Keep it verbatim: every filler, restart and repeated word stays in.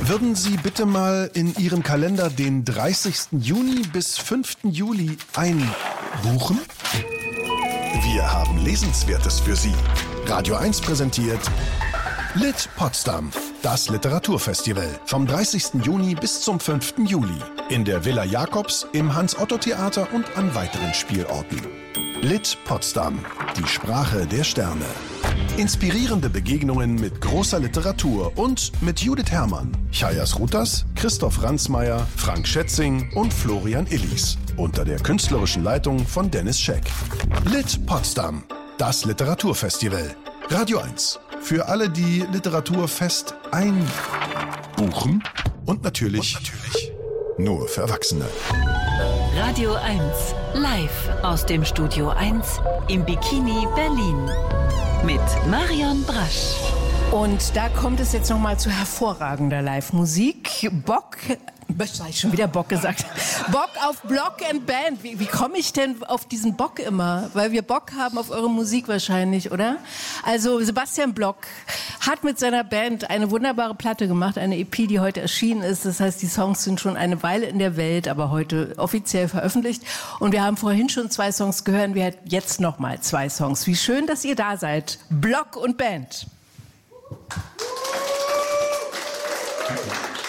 Würden Sie bitte mal in Ihren Kalender den dreißigsten Juni bis fünften Juli einbuchen? Wir haben Lesenswertes für Sie. Radio eins präsentiert Lit Potsdam, das Literaturfestival. Vom dreißigsten Juni bis zum fünften Juli. In der Villa Jakobs, im Hans-Otto-Theater und an weiteren Spielorten. Lit Potsdam, die Sprache der Sterne. Inspirierende Begegnungen mit großer Literatur und mit Judith Herrmann, Chayas Rutas, Christoph Ransmayr, Frank Schätzing und Florian Illies. Unter der künstlerischen Leitung von Dennis Scheck. Lit Potsdam, das Literaturfestival. Radio eins. Für alle, die Literaturfest einbuchen. Und natürlich, und natürlich nur für Erwachsene. Radio eins, live aus dem Studio eins im Bikini Berlin. Mit Marion Brasch. Und da kommt es jetzt nochmal zu hervorragender Live-Musik. Bock, was habe ich schon wieder Bock gesagt? Bock auf Block and Band. Wie, wie komme ich denn auf diesen Bock immer? Weil wir Bock haben auf eure Musik wahrscheinlich, oder? Also Sebastian Block hat mit seiner Band eine wunderbare Platte gemacht, eine E P, die heute erschienen ist. Das heißt, die Songs sind schon eine Weile in der Welt, aber heute offiziell veröffentlicht. Und wir haben vorhin schon zwei Songs gehört, wir hätten jetzt nochmal zwei Songs. Wie schön, dass ihr da seid. Block und Band.